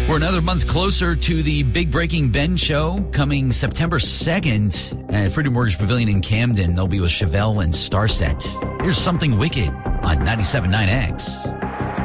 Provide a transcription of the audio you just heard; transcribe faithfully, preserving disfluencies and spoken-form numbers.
We're another month closer to the Big Breaking Ben show coming September second at Freedom Mortgage Pavilion in Camden. They'll be with Chevelle and Starset. Here's Something Wicked on ninety-seven point nine X.